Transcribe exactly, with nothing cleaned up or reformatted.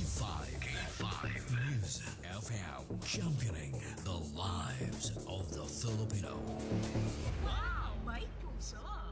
five. K five. News F M. Championing the lives of the Filipino. Wow! May puso!